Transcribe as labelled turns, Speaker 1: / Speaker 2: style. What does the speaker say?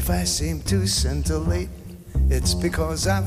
Speaker 1: If I seem to scintillate, it's because I've